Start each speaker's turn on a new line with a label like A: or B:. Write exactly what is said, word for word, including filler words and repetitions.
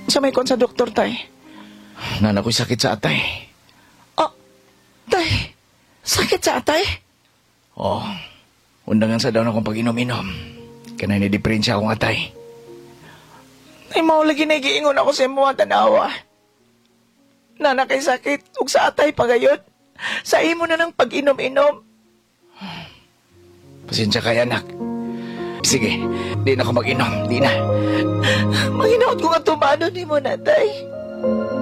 A: Sa may kon sa doktor, tay.
B: Nana ko'y sakit sa atay.
A: Oh, tay. Sakit sa atay?
B: Oh, undangan sa daw na kong pag-inom-inom. Kanay ni diferensya akong atay.
A: Ay, maulagi na giingon ako sa imo ang tanawa. Nana kay sakit, ug sa atay pagayot. Sa imo na ng pag-inom-inom.
B: Pasensya kay anak. Sige, di na ako mag-inom. Di na.
A: Maginaot ko nga tumano ni mo, natay.